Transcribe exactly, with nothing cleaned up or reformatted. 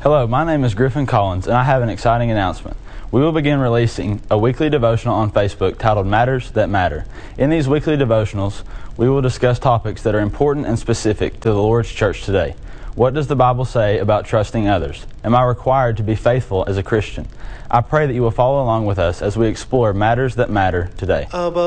Hello, my name is Griffin Collins, and I have an exciting announcement. We will begin releasing a weekly devotional on Facebook titled Matters That Matter. In these weekly devotionals, we will discuss topics that are important and specific to the Lord's church today. What does the Bible say about trusting others? Am I required to be faithful as a Christian? I pray that you will follow along with us as we explore matters that matter today.